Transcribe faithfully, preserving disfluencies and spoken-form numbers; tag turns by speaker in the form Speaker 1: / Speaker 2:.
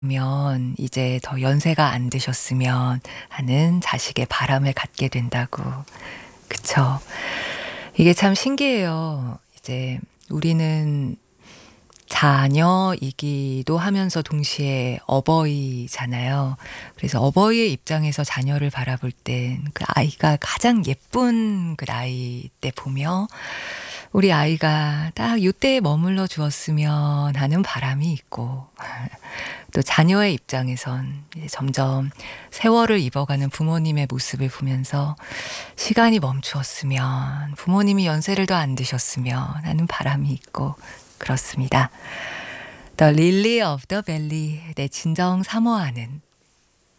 Speaker 1: 면 이제 더 연세가 안 드셨으면 하는 자식의 바람을 갖게 된다고. 그쵸. 이게 참 신기해요. 이제 우리는 자녀이기도 하면서 동시에 어버이잖아요. 그래서 어버이의 입장에서 자녀를 바라볼 땐 그 아이가 가장 예쁜 그 나이 때 보며 '우리 아이가 딱 요때에 머물러 주었으면.' 하는 바람이 있고 또 자녀의 입장에선 이제 점점 세월을 입어가는 부모님의 모습을 보면서 '시간이 멈추었으면. 부모님이 연세를 더 안 드셨으면.' 하는 바람이 있고 그렇습니다. The Lily of the Valley. 내 진정 사모하는